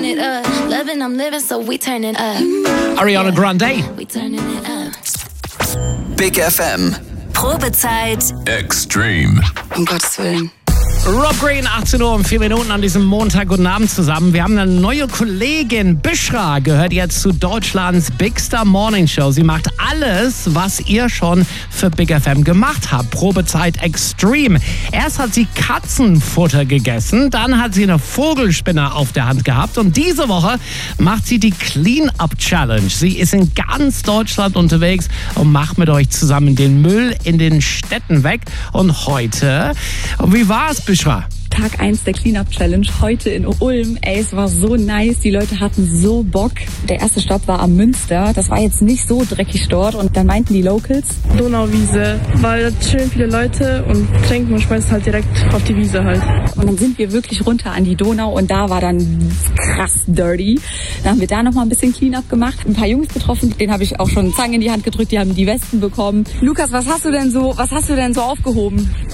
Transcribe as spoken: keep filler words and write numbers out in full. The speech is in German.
it up. Loving, I'm living, so we turn it up. Ariana Grande. We turning it up. Big F M. Probezeit. Extreme. Um Gottes Willen. Rob Green, achtzehn Uhr und vier Minuten an diesem Montag. Guten Abend zusammen. Wir haben eine neue Kollegin. Bishra gehört jetzt zu Deutschlands Big Star Morning Show. Sie macht alles, was ihr schon für Big F M gemacht habt. Probezeit Extreme. Erst hat sie Katzenfutter gegessen, dann hat sie eine Vogelspinne auf der Hand gehabt und diese Woche macht sie die Clean-Up Challenge. Sie ist in ganz Deutschland unterwegs und macht mit euch zusammen den Müll in den Städten weg. Und heute, wie war's, Bishra? Tag eins der Cleanup Challenge heute in Ulm. Ey, es war so nice. Die Leute hatten so Bock. Der erste Stopp war am Münster. Das war jetzt nicht so dreckig dort. Und dann meinten die Locals: Donauwiese, weil da chillen viele Leute und trinken und schmeißen halt direkt auf die Wiese halt. Und dann sind wir wirklich runter an die Donau und da war dann krass dirty. Dann haben wir da nochmal ein bisschen Cleanup gemacht. Ein paar Jungs getroffen, denen habe ich auch schon Zangen in die Hand gedrückt. Die haben die Westen bekommen. Lukas, was hast du denn so, was hast du denn so aufgehoben?